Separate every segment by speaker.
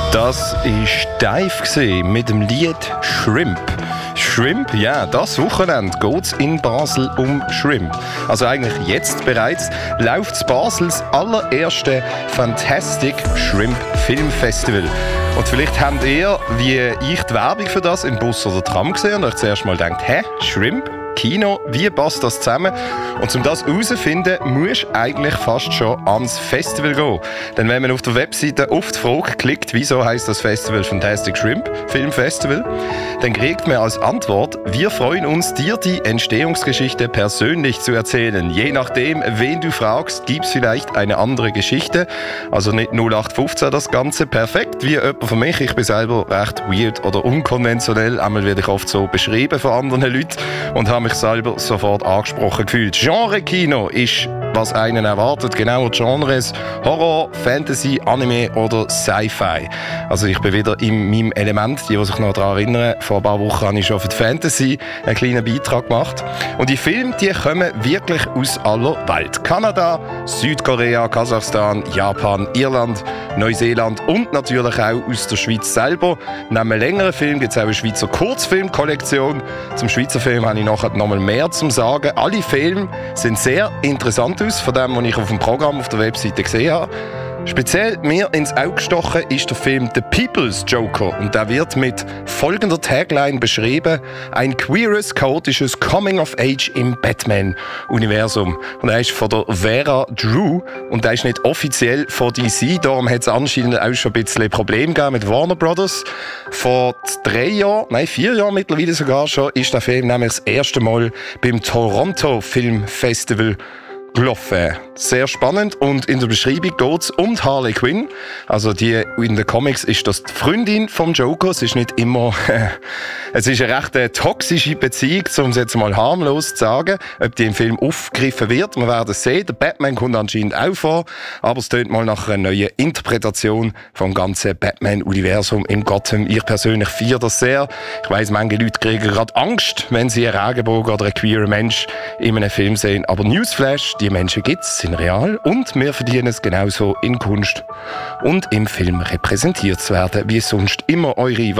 Speaker 1: Das war Dive mit dem Lied «Shrimp». Shrimp, ja, das Wochenende geht es in Basel um Shrimp. Also eigentlich jetzt bereits läuft Basels allererste Fantastic Shrimp Film Festival. Und vielleicht habt ihr, wie ich, die Werbung für das im Bus oder Tram gesehen und euch zuerst mal gedacht, Shrimp? Kino, wie passt das zusammen? Und um das herauszufinden, musst du eigentlich fast schon ans Festival gehen. Denn wenn man auf der Webseite auf die Frage klickt, wieso heisst das Festival Fantastic Shrimp Film Festival, dann kriegt man als Antwort: Wir freuen uns, dir die Entstehungsgeschichte persönlich zu erzählen. Je nachdem, wen du fragst, gibt es vielleicht eine andere Geschichte. Also nicht 0815 das Ganze. Perfekt, wie jemand von mich. Ich bin selber recht weird oder unkonventionell. Einmal werde ich oft so beschrieben von anderen Leuten und habe mich selber sofort angesprochen gefühlt. Genre-Kino ist, was einen erwartet. Genauer Genres: Horror, Fantasy, Anime oder Sci-Fi. Also ich bin wieder in meinem Element. Die sich noch daran erinnern, vor ein paar Wochen habe ich schon für die Fantasy einen kleinen Beitrag gemacht. Und die Filme, die kommen wirklich aus aller Welt. Kanada, Südkorea, Kasachstan, Japan, Irland, Neuseeland und natürlich auch aus der Schweiz selber. Neben einem längeren Film gibt es auch eine Schweizer Kurzfilmkollektion. Zum Schweizer Film habe ich nachher noch mal mehr zu sagen. Alle Filme sehen sehr interessant aus, von dem, was ich auf dem Programm auf der Webseite gesehen habe. Speziell mir ins Auge gestochen ist der Film «The People's Joker» und der wird mit folgender Tagline beschrieben: ein queeres, chaotisches Coming-of-Age im Batman-Universum. Und er ist von der Vera Drew und er ist nicht offiziell von DC, darum hat es anscheinend auch schon ein bisschen Probleme gegeben mit Warner Brothers. Vor 4 Jahren mittlerweile sogar schon, ist der Film nämlich das erste Mal beim Toronto Film Festival gelaufen. Sehr spannend. Und in der Beschreibung geht es um Harley Quinn. Also die in den Comics ist das die Freundin vom Joker. Es ist nicht immer es ist eine recht toxische Beziehung, um es jetzt mal harmlos zu sagen. Ob die im Film aufgegriffen wird, wir werden es sehen. Der Batman kommt anscheinend auch vor, aber es tönt mal nach einer neuen Interpretation vom ganzen Batman-Universum in Gotham. Ich persönlich feiere das sehr. Ich weiss, manche Leute kriegen gerade Angst, wenn sie einen Regenbogen oder einen queeren Mensch in einem Film sehen. Aber Newsflash: die Menschen gibt es, sind real und wir verdienen es genauso in Kunst und im Film repräsentiert zu werden, wie sonst immer eure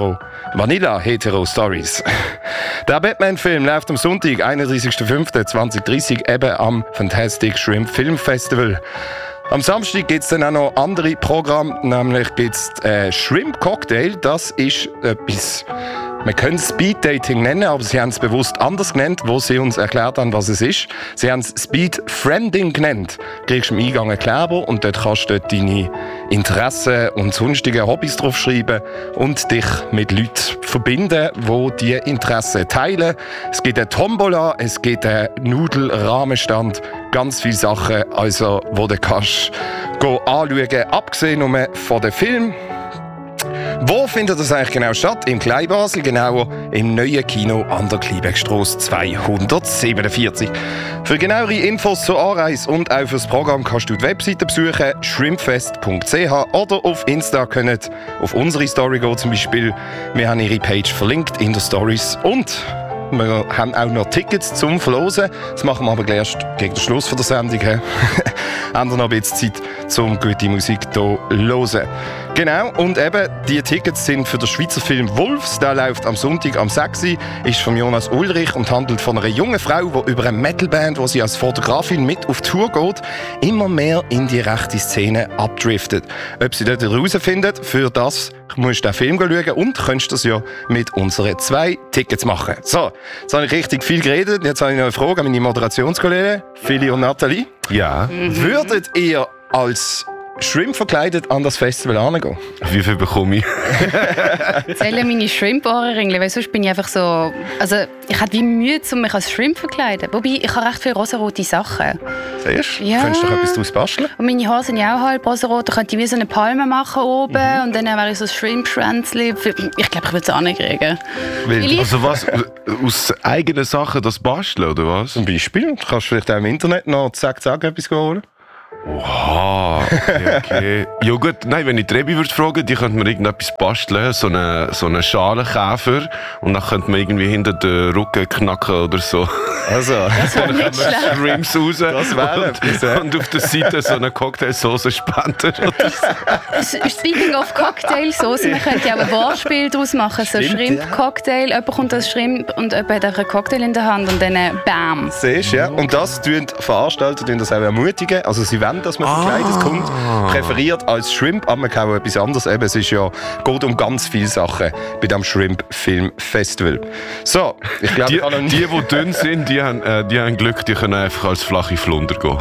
Speaker 1: Vanilla-Hetero-Stories. Der Batman-Film läuft am Sonntag, 31.05.2030, eben am Fantastic Shrimp Film Festival. Am Samstag gibt es dann auch noch andere Programme, nämlich gibt es Shrimp Cocktail. Das ist etwas, man könnte es Speed Dating nennen, aber sie haben es bewusst anders genannt, wo sie uns erklärt haben, was es ist. Sie haben es Speed Friending genannt. Du kriegst im Eingang einen Kleber und dort kannst du deine Interessen und sonstige Hobbys draufschreiben und dich mit Leuten verbinden, die diese Interessen teilen. Es gibt eine Tombola, es gibt einen Nudelrahmenstand, ganz viele Sachen, also, wo du kannst anschauen, abgesehen nur von dem Film. Wo findet das eigentlich genau statt? Im Kleinbasel, genauer im neuen Kino an der Kleinbeckstrasse 247. Für genauere Infos zur Anreise und auch fürs Programm kannst du die Webseite besuchen, shrimpfest.ch, oder auf Insta könnt auf unsere Story gehen zum Beispiel. Wir haben ihre Page verlinkt in den Stories und wir haben auch noch Tickets zum Verlosen. Das machen wir aber erst gegen den Schluss der Sendung. Haben wir noch ein bisschen Zeit, um gute Musik hier zu hören. Genau, und eben, die Tickets sind für den Schweizer Film «Wolfs». Der läuft am Sonntag am 6. ist von Jonas Ulrich und handelt von einer jungen Frau, die über eine Metalband, wo sie als Fotografin mit auf Tour geht, immer mehr in die rechte Szene abdriftet. Ob sie dort herausfindet, für das musst du den Film schauen und könntest das ja mit unseren 2 Tickets machen. So, jetzt habe ich richtig viel geredet. Jetzt habe ich noch eine Frage an meine Moderationskollegen, Philly und Nathalie.
Speaker 2: Ja.
Speaker 1: Würdet ihr als Shrimp verkleidet an das Festival herangehen?
Speaker 2: Wie viel bekomme ich?
Speaker 3: Zählen meine Shrimp-Ohrringe, weil sonst bin ich einfach so... Also, ich habe wie Mühe, um mich als Shrimp zu verkleiden. Wobei, ich habe recht viele rosarote Sachen.
Speaker 1: Siehst du?
Speaker 3: Ja.
Speaker 1: Könntest du doch etwas daraus basteln?
Speaker 3: Und meine Haare sind ja auch halb rosarot. Da könnte ich wie so eine Palme machen oben und dann wäre ich so ein Shrimp-Schwänzchen. Ich glaube, ich würde es auch nicht kriegen.
Speaker 2: Also was? Aus eigenen Sachen das basteln, oder was?
Speaker 1: Zum Beispiel. Du kannst vielleicht auch im Internet noch zack etwas holen.
Speaker 2: Oha, okay. Ja gut, nein, wenn ich die Rebi würde fragen, die könnte mir irgendetwas basteln, so einen Schalenkäfer, und dann könnte man irgendwie hinter den Rücken knacken oder so.
Speaker 1: Also,
Speaker 3: Das wäre nicht schlecht.
Speaker 2: Shrimps raus
Speaker 1: das wäre etwas, ja.
Speaker 2: und auf der Seite so eine Cocktailsauce spenden oder so.
Speaker 3: Speaking of Cocktailsauce, man könnte ja auch ein Wortspiel daraus machen. So
Speaker 1: Stimmt,
Speaker 3: Shrimp-Cocktail, jemand kommt als Shrimp und jemand hat einen Cocktail in der Hand und dann BAM.
Speaker 1: Siehst du, ja. Und das tun Veranstalter das auch ermutigen. Also sie wollen, dass man verkleidet kommt. Präferiert als Shrimp, aber man kann auch etwas anderes. Eben, es ist geht um ganz viele Sachen bei dem Shrimp Film Festival. So, ich glaube,
Speaker 2: Die dünn sind, die haben Glück, die können einfach als flache Flunder gehen.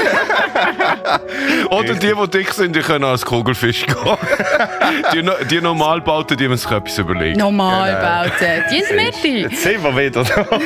Speaker 2: Oder die dick sind, die können als Kugelfisch gehen. Die Normalbauten, die müssen sich etwas überlegen.
Speaker 3: Normalbauten. Die sind Mitte.
Speaker 1: Jetzt sind wir wieder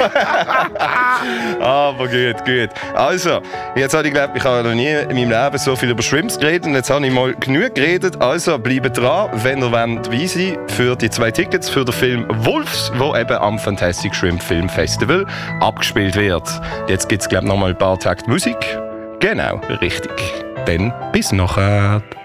Speaker 1: da. Aber gut. Also, jetzt habe ich geglaubt, ich habe noch nie in meinem Leben so viel über Shrimps geredet. Und jetzt habe ich mal genug geredet. Also, bleibt dran, wenn ihr dabei seid für die 2 Tickets für den Film Wolfs, wo eben am Fantastic Shrimp Film Festival abgespielt wird. Jetzt gibt es, glaube ich, noch mal ein paar Takte Musik. Genau, richtig. Dann bis nachher.